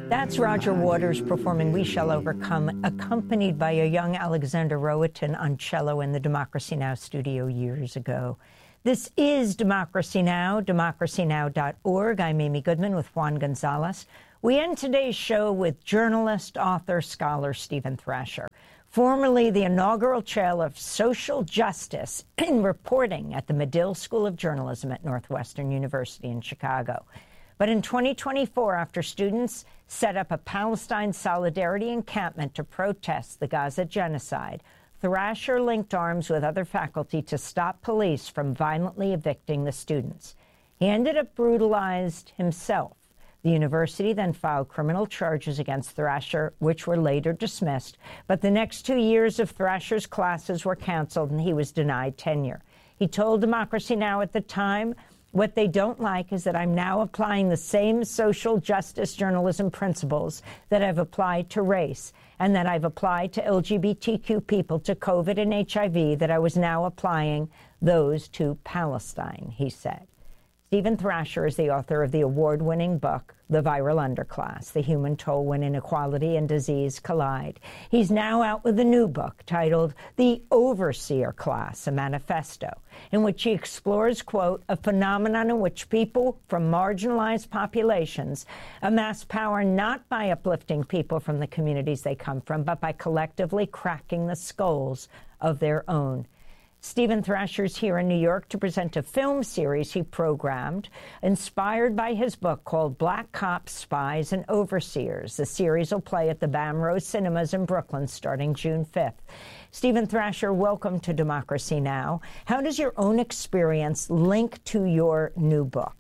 That's Roger Waters performing We Shall Overcome, accompanied by a young Alexander Rowatin on cello in the Democracy Now! Studio years ago. This is Democracy Now!, democracynow.org. I'm Amy Goodman with Juan Gonzalez. We end today's show with journalist, author, scholar Stephen Thrasher, formerly the inaugural chair of social justice in reporting at the Medill School of Journalism at Northwestern University in Chicago. But in 2024, after students set up a Palestine solidarity encampment to protest the Gaza genocide, Thrasher linked arms with other faculty to stop police from violently evicting the students. He ended up brutalized himself. The university then filed criminal charges against Thrasher, which were later dismissed. But the next 2 years of Thrasher's classes were canceled, and he was denied tenure. He told Democracy Now! At the time, "What they don't like is that I'm now applying the same social justice journalism principles that I've applied to race and that I've applied to LGBTQ people, to COVID and HIV, that I was now applying those to Palestine," he said. Stephen Thrasher is the author of the award-winning book, The Viral Underclass: The Human Toll When Inequality and Disease Collide. He's now out with a new book titled The Overseer Class, a Manifesto, in which he explores, quote, a phenomenon in which people from marginalized populations amass power not by uplifting people from the communities they come from, but by collectively cracking the skulls of their own. Stephen Thrasher's here in New York to present a film series he programmed, inspired by his book called Black Cops, Spies, and Overseers. The series will play at the Bamrose Cinemas in Brooklyn starting June 5th. Stephen Thrasher, welcome to Democracy Now! How does your own experience link to your new book?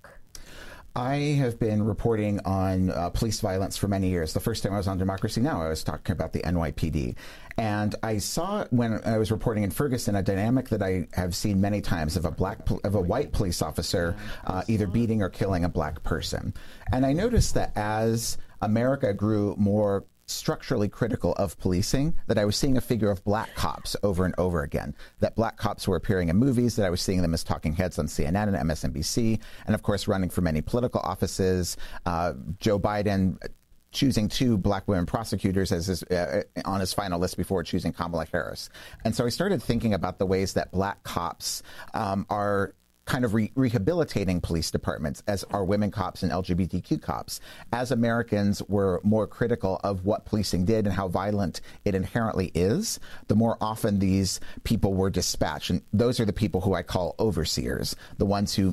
I have been reporting on police violence for many years. The first time I was on Democracy Now!, I was talking about the NYPD. And I saw, when I was reporting in Ferguson, a dynamic that I have seen many times of a white police officer either beating or killing a black person. And I noticed that as America grew more structurally critical of policing, that I was seeing a figure of black cops over and over again, that black cops were appearing in movies, that I was seeing them as talking heads on CNN and MSNBC, and of course running for many political offices. Joe Biden choosing 2 black women prosecutors as his, on his final list before choosing Kamala Harris. And so I started thinking about the ways that black cops are kind of rehabilitating police departments, as are women cops and LGBTQ cops. As Americans were more critical of what policing did and how violent it inherently is, the more often these people were dispatched. And those are the people who I call overseers, the ones who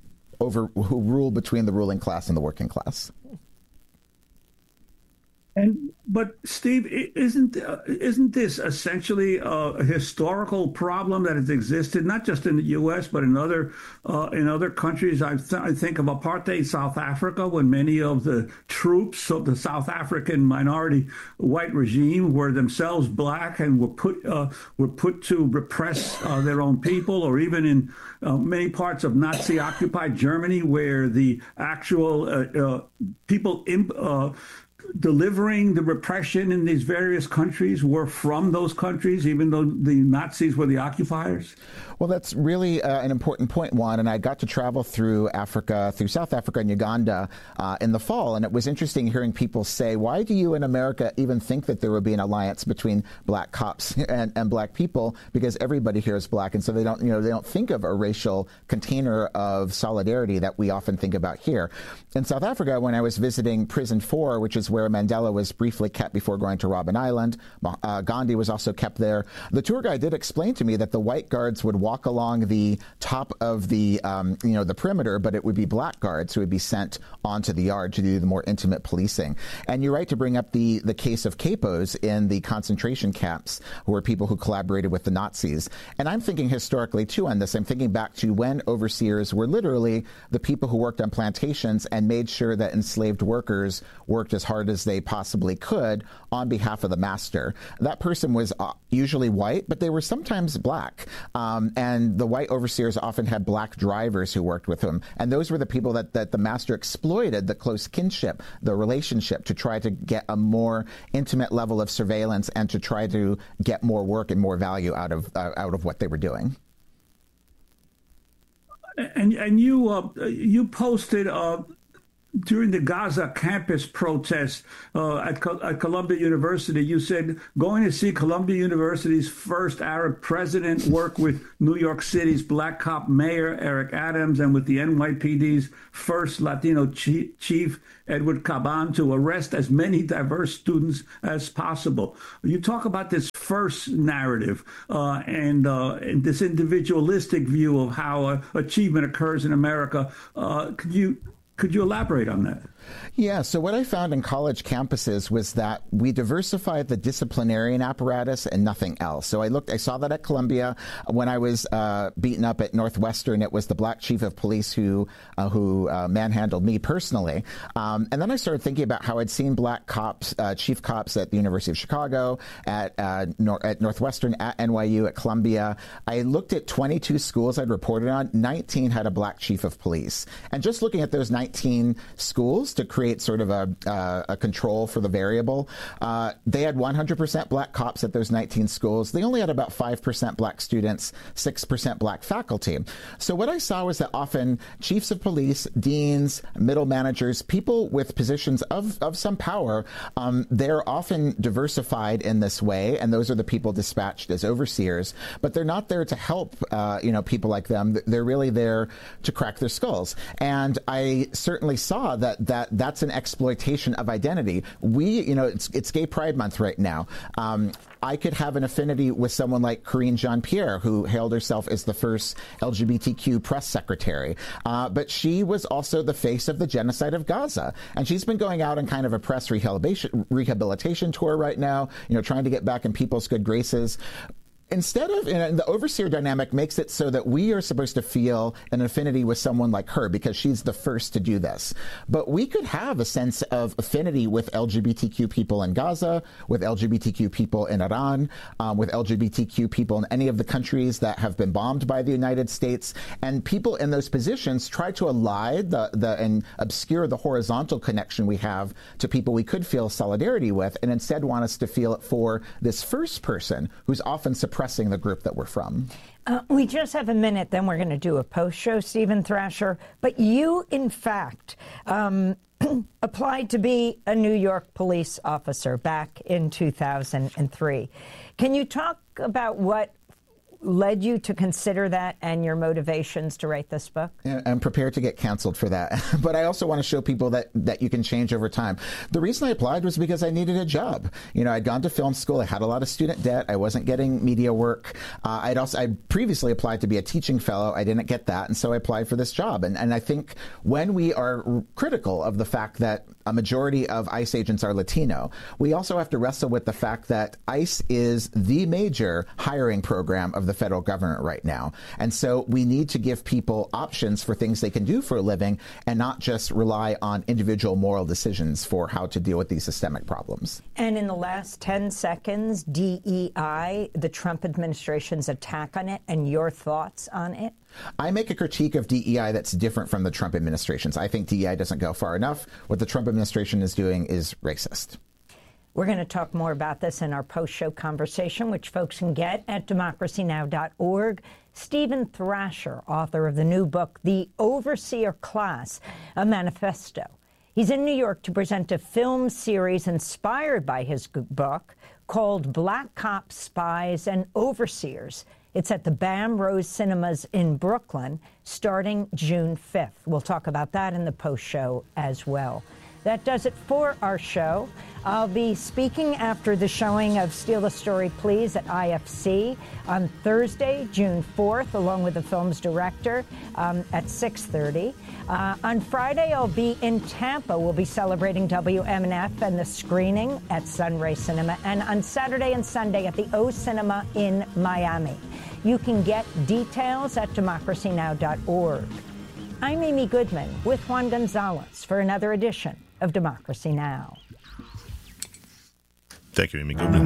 rule between the ruling class and the working class. But Steve, isn't this essentially a historical problem that has existed not just in the U.S. but in other countries? I think of apartheid South Africa, when many of the troops of the South African minority white regime were themselves black and were put to repress their own people, or even in many parts of Nazi-occupied Germany, where the actual people delivering the repression in these various countries were from those countries, even though the Nazis were the occupiers? Well, that's really an important point, Juan. And I got to travel through Africa, through South Africa and Uganda in the fall. And it was interesting hearing people say, why do you in America even think that there would be an alliance between black cops and black people? Because everybody here is black. And so they don't think of a racial container of solidarity that we often think about here. In South Africa, when I was visiting Prison 4, which is where Mandela was briefly kept before going to Robben Island, Gandhi was also kept there. The tour guide did explain to me that the white guards would walk along the top of the perimeter, but it would be black guards who would be sent onto the yard to do the more intimate policing. And you're right to bring up the case of capos in the concentration camps, who were people who collaborated with the Nazis. And I'm thinking historically too on this. I'm thinking back to when overseers were literally the people who worked on plantations and made sure that enslaved workers worked as hard as they possibly could on behalf of the master. That person was usually white, but they were sometimes black. And the white overseers often had black drivers who worked with them. And those were the people that the master exploited, the close kinship, the relationship, to try to get a more intimate level of surveillance and to try to get more work and more value out of what they were doing. And you posted during the Gaza campus protests at Columbia University, you said going to see Columbia University's first Arab president work with New York City's Black Cop Mayor Eric Adams and with the NYPD's first Latino chief Edward Caban to arrest as many diverse students as possible. You talk about this first narrative and this individualistic view of how achievement occurs in America. Could you elaborate on that? Yeah, so what I found in college campuses was that we diversified the disciplinarian apparatus and nothing else. So I saw that at Columbia. When I was beaten up at Northwestern, it was the black chief of police who manhandled me personally. And then I started thinking about how I'd seen black cops, chief cops at the University of Chicago, at Northwestern, at NYU, at Columbia. I looked at 22 schools I'd reported on. 19 had a black chief of police. And just looking at those 19 schools to create sort of a control for the variable. They had 100% black cops at those 19 schools. They only had about 5% black students, 6% black faculty. So what I saw was that often chiefs of police, deans, middle managers, people with positions of some power, they're often diversified in this way, and those are the people dispatched as overseers, but they're not there to help people like them. They're really there to crack their skulls. And I certainly saw that's an exploitation of identity. It's Gay Pride Month right now. I could have an affinity with someone like Karine Jean-Pierre, who hailed herself as the first LGBTQ press secretary. But she was also the face of the genocide of Gaza. And she's been going out on kind of a press rehabilitation tour right now, trying to get back in people's good graces. Instead of, the overseer dynamic makes it so that we are supposed to feel an affinity with someone like her because she's the first to do this. But we could have a sense of affinity with LGBTQ people in Gaza, with LGBTQ people in Iran, with LGBTQ people in any of the countries that have been bombed by the United States. And people in those positions try to elide and obscure the horizontal connection we have to people we could feel solidarity with, and instead want us to feel it for this first person who's often suppressing the group that we're from. We just have a minute, then we're going to do a post-show, Stephen Thrasher. But you, in fact, applied to be a New York police officer back in 2003. Can you talk about what led you to consider that and your motivations to write this book? Yeah, I'm prepared to get canceled for that. But I also want to show people that you can change over time. The reason I applied was because I needed a job. I'd gone to film school. I had a lot of student debt. I wasn't getting media work. I previously applied to be a teaching fellow. I didn't get that. And so I applied for this job. And I think when we are critical of the fact that a majority of ICE agents are Latino, we also have to wrestle with the fact that ICE is the major hiring program of the federal government right now. And so we need to give people options for things they can do for a living and not just rely on individual moral decisions for how to deal with these systemic problems. And in the last 10 seconds, DEI, the Trump administration's attack on it, and your thoughts on it? I make a critique of DEI that's different from the Trump administration's. I think DEI doesn't go far enough. What the Trump administration is doing is racist. We're going to talk more about this in our post-show conversation, which folks can get at democracynow.org. Stephen Thrasher, author of the new book, The Overseer Class, a Manifesto. He's in New York to present a film series inspired by his book called Black Cops, Spies, and Overseers. It's at the BAM Rose Cinemas in Brooklyn, starting June 5th. We'll talk about that in the post-show as well. That does it for our show. I'll be speaking after the showing of Steal the Story, Please at IFC on Thursday, June 4th, along with the film's director at 6:30. On Friday, I'll be in Tampa. We'll be celebrating WMNF and the screening at Sunray Cinema. And on Saturday and Sunday at the O Cinema in Miami. You can get details at democracynow.org. I'm Amy Goodman with Juan Gonzalez for another edition of Democracy Now! Thank you, Amy Goodman.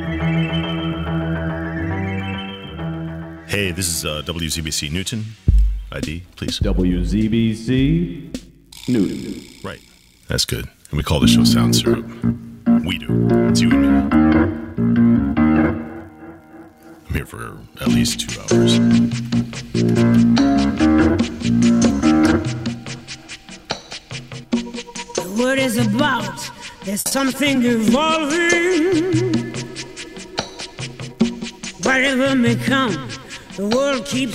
Hey, this is WZBC Newton. ID, please. WZBC Newton. Right. That's good. And we call the show Sound Syrup. We do. It's you and me. I'm here for at least 2 hours. about. There's something evolving. Whatever may come, the world keeps